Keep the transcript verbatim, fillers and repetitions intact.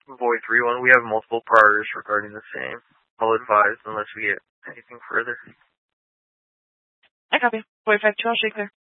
Void three one. We have multiple priors regarding the same. I'll advise unless we get anything further. I copy. Void five two, I'll shake there.